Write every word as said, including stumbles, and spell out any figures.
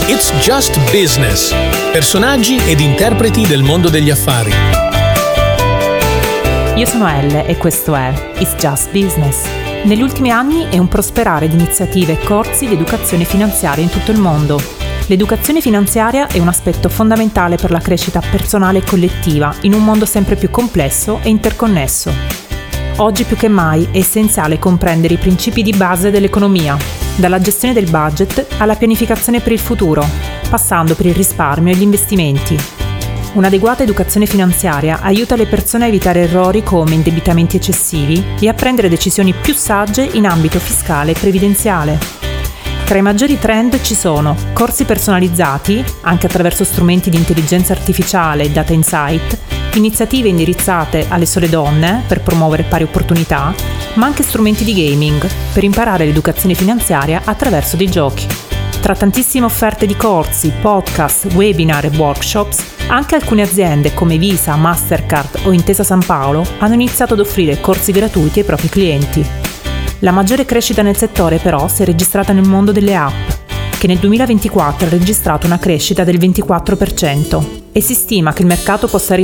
It's Just Business. Personaggi ed interpreti del mondo degli affari. Io sono Elle e questo è It's Just Business. Negli ultimi anni è un prosperare di iniziative e corsi di educazione finanziaria in tutto il mondo. L'educazione finanziaria è un aspetto fondamentale per la crescita personale e collettiva in un mondo sempre più complesso e interconnesso. Oggi più che mai è essenziale comprendere i principi di base dell'economia, dalla gestione del budget alla pianificazione per il futuro, passando per il risparmio e gli investimenti. Un'adeguata educazione finanziaria aiuta le persone a evitare errori come indebitamenti eccessivi e a prendere decisioni più sagge in ambito fiscale e previdenziale. Tra i maggiori trend ci sono corsi personalizzati, anche attraverso strumenti di intelligenza artificiale e data insight, iniziative indirizzate alle sole donne per promuovere pari opportunità, ma anche strumenti di gaming per imparare l'educazione finanziaria attraverso dei giochi. Tra tantissime offerte di corsi, podcast, webinar e workshops, anche alcune aziende come Visa, Mastercard o Intesa Sanpaolo hanno iniziato ad offrire corsi gratuiti ai propri clienti. La maggiore crescita nel settore però si è registrata nel mondo delle app, che nel duemilaventiquattro ha registrato una crescita del ventiquattro per cento e si stima che il mercato possa arrivare